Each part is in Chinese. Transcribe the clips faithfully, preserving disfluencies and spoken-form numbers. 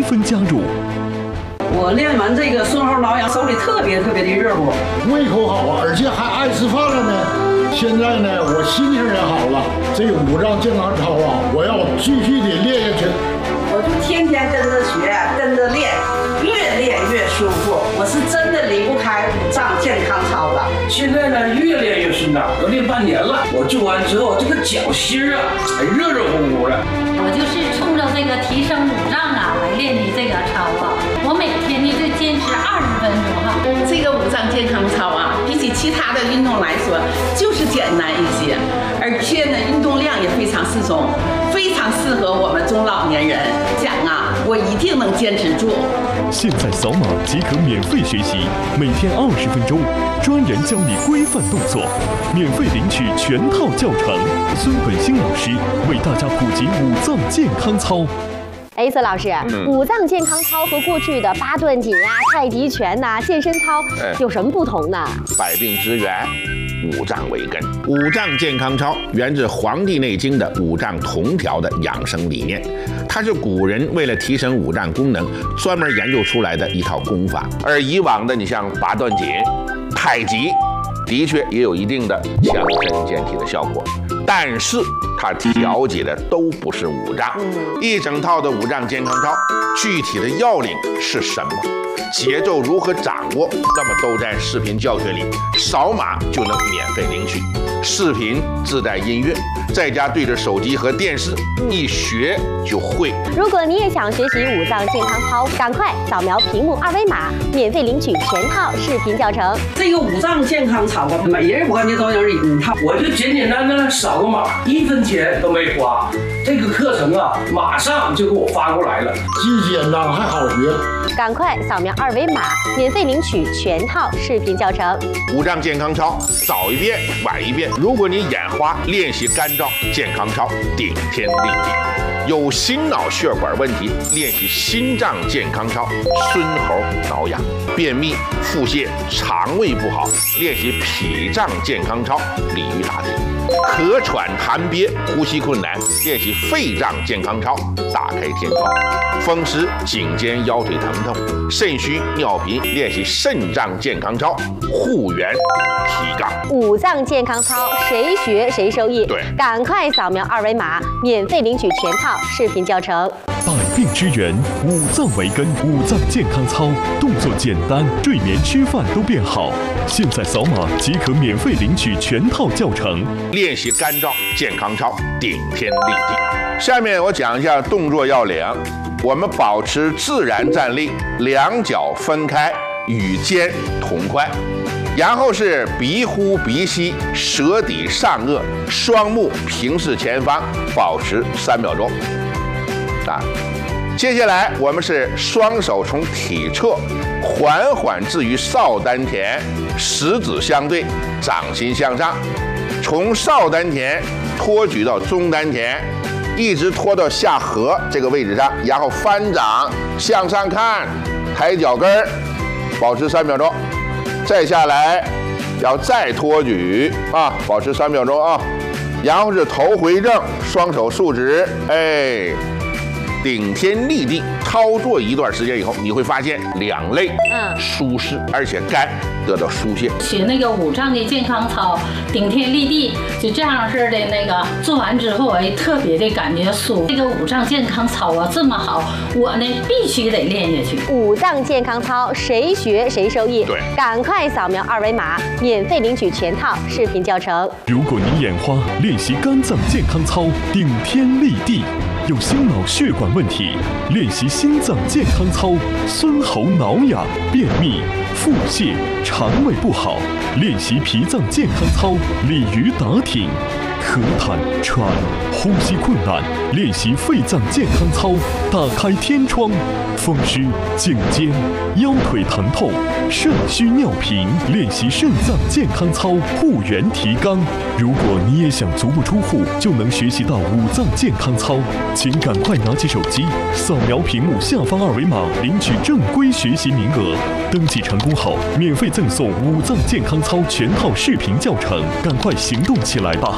纷加入。 我练完这个顺后挠痒，手里特别特别的热乎， 胃口好啊，而且还爱吃饭了呢。现在呢，我心情也好了。这五脏健康操啊，我要继续的练下去。 我就天天跟着学，跟着练，越练越舒服。我是真的离不开五脏健康操的。 现在呢，越练越顺畅，都练半年了。我做完之后，这个脚心啊，还热热乎乎的。 我就是冲着这个提升五脏啊来练的这个操啊。我每天呢就坚持二十分钟哈。 这个五脏健康操啊，比起其他的运动来说，就是简单一些，而且呢，运动量也非常适中，非常适合我们中老年人。讲啊，我一定能坚持住。 现在扫码即可免费学习，每天二十分钟，专人教你规范动作，免费领取全套教程。孙本兴老师为大家普及五脏健康操。 哎，孙老师，嗯、五脏健康操和过去的八段锦啊、太极拳呐、啊、健身操有什么不同呢？ 百病之源，五脏为根。五脏健康操源自《黄帝内经》的五脏同调的养生理念，它是古人为了提升五脏功能专门研究出来的一套功法。而以往的，你像八段锦、太极，的确也有一定的强身健体的效果，但是它调节的都不是五脏。一整套的五脏健康操，具体的要领是什么？节奏如何掌握？那么都在视频教学里，扫码就能免费领取。视频自带音乐，在家对着手机和电视，一学就会。 如果你也想学习五脏健康操，赶快扫描屏幕二维码，免费领取全套视频教程。 这个五脏健康操啊，每人我感觉都有一套。 我就简简单单扫个码，一分钱都没花。这个课程啊，马上就给我发过来了， 既简单还好学。 赶快扫描二维码，免费领取全套视频教程。 五脏健康操，早一遍晚一遍。如果你眼花，练习干燥健康操，顶天立地。有心脑血管问题，练习心脏健康操，孙猴挠痒。便秘、腹泻、肠胃不好，练习脾脏健康操，鲤鱼打挺。咳喘痰憋、呼吸困难，练习肺脏健康操，打开天窗。风湿、颈肩、腰腿疼痛，肾虚、尿频，练习肾脏健康操，护元提杠。 五脏健康操，谁学谁受益。 对， 赶快扫描二维码，免费领取全套视频教程。 百病之源，五脏为根，五脏健康操，动作简单，睡眠吃饭都变好。现在扫码即可免费领取全套教程。 练习干燥健康操，顶天立地。下面我讲一下动作要领。我们保持自然站立，两脚分开，与肩同宽。然后是鼻呼鼻吸，舌抵上颚，双目平视前方，保持三秒钟。啊，接下来我们是双手从体侧缓缓置于少丹田，食指相对，掌心向上，从少丹田托举到中丹田，一直拖到下颌这个位置上，然后翻掌向上看，抬脚跟儿，保持三秒钟。再下来，要再托举啊，保持三秒钟啊。然后是头回正，双手竖直，哎。顶天立地操作一段时间以后，你会发现两肋嗯舒适，而且肝得到疏泄。 学那个五脏的健康操，顶天立地，就这样式的那个做完之后，哎，特别的感觉舒服。这个五脏健康操啊这么好，我呢必须得练下去。 五脏健康操，谁学谁受益。 对， 赶快扫描二维码，免费领取全套视频教程。 如果你眼花，练习肝脏健康操，顶天立地。有心脑血管问题，练习心脏健康操，孙喉挠痒、便秘、腹泻、肠胃不好，练习脾脏健康操，鲤鱼打挺。咳痰、喘、呼吸困难，练习肺脏健康操，打开天窗。风湿、颈肩、腰腿疼痛、肾虚尿频，练习肾脏健康操，护元提肛。如果你也想足不出户就能学习到五脏健康操，请赶快拿起手机，扫描屏幕下方二维码，领取正规学习名额。登记成功后，免费赠送五脏健康操全套视频教程，赶快行动起来吧！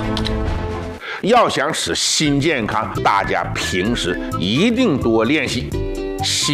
要想使心健康，大家平时一定多练习。心